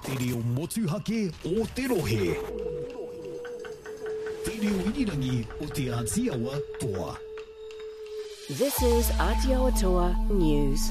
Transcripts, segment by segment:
Te reo motuhake o te rohe. Te reo irirangi o te Ātiawa toa. This is Ātiawa Toa News.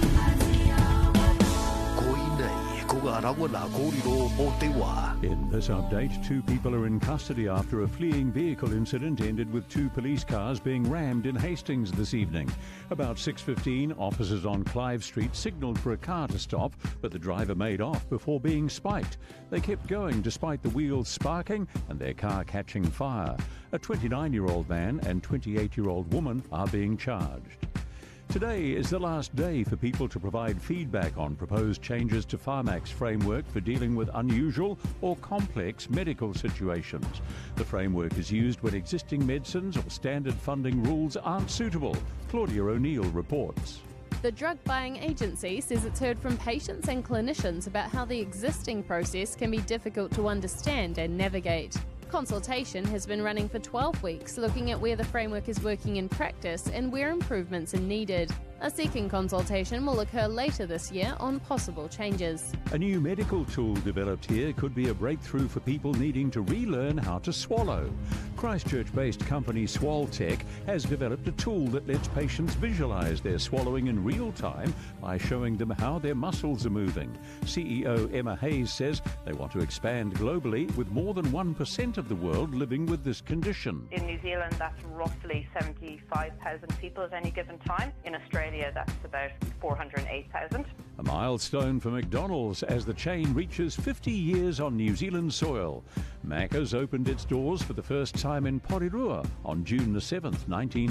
In this update, 2 people are in custody after a fleeing vehicle incident ended with 2 police cars being rammed in Hastings this evening. About 6:15, officers on Clive Street signalled for a car to stop, but the driver made off before being spiked. They kept going despite the wheels sparking and their car catching fire. A 29-year-old man and 28-year-old woman are being charged. Today is the last day for people to provide feedback on proposed changes to Pharmac's framework for dealing with unusual or complex medical situations. The framework is used when existing medicines or standard funding rules aren't suitable. Claudia O'Neill reports. The drug buying agency says it's heard from patients and clinicians about how the existing process can be difficult to understand and navigate. Consultation has been running for 12 weeks, looking at where the framework is working in practice and where improvements are needed. A second consultation will occur later this year on possible changes. A new medical tool developed here could be a breakthrough for people needing to relearn how to swallow. Christchurch-based company Swaltech has developed a tool that lets patients visualise their swallowing in real time by showing them how their muscles are moving. CEO Emma Hayes says they want to expand globally, with more than 1% of the world living with this condition. In New Zealand, that's roughly 75,000 people at any given time. In Australia, that's about 408,000. A milestone for McDonald's as the chain reaches 50 years on New Zealand soil. Macca's opened its doors for the first time in Porirua on June the 7th,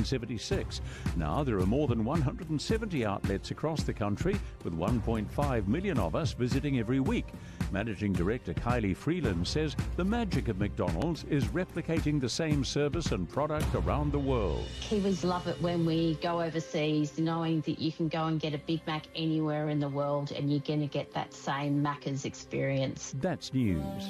1976. Now there are more than 170 outlets across the country, with 1.5 million of us visiting every week. Managing Director Kylie Freeland says the magic of McDonald's is replicating the same service and product around the world. Kiwis love it when we go overseas, knowing that you can go and get a Big Mac anywhere in the world and you're going to get that same Macca's experience. That's news.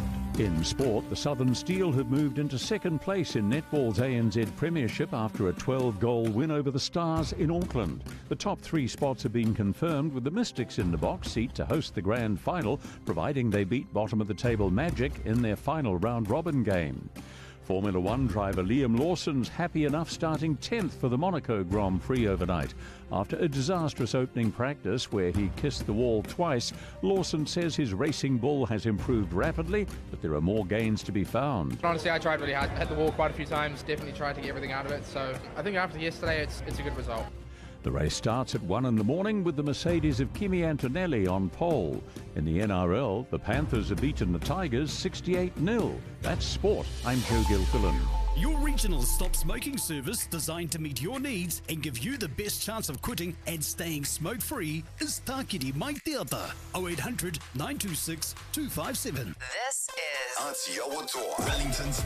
In sport, the Southern Steel have moved into second place in netball's ANZ Premiership after a 12-goal win over the Stars in Auckland. The top 3 spots have been confirmed, with the Mystics in the box seat to host the grand final, providing they beat bottom-of-the-table Magic in their final round-robin game. Formula One driver Liam Lawson's happy enough starting 10th for the Monaco Grand Prix overnight. After a disastrous opening practice where he kissed the wall twice, Lawson says his racing bull has improved rapidly, but there are more gains to be found. Honestly, I tried really hard. Hit the wall quite a few times, definitely tried to get everything out of it. So I think after yesterday, it's a good result. The race starts at 1 in the morning with the Mercedes of Kimi Antonelli on pole. In the NRL, the Panthers have beaten the Tigers 68-0. That's sport. I'm Joe Gilfillan. Your regional stop smoking service designed to meet your needs and give you the best chance of quitting and staying smoke-free is Tākiri Mai Te Ata, 0800 926 257. This is Ātiawa Toa, Wellington's